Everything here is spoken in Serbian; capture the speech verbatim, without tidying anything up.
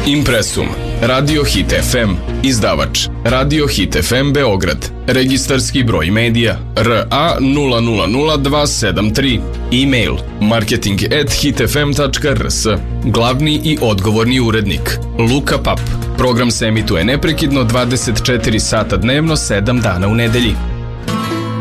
Impresum, Radio Hit F M, izdavač Radio Hit F M Beograd, registarski broj medija R A nula nula nula dva sedam tri, e-mail marketing at hitfm tačka r s, glavni i odgovorni urednik Luka Pap. Program se emituje neprekidno dvadeset četiri sata dnevno, sedam dana u nedelji.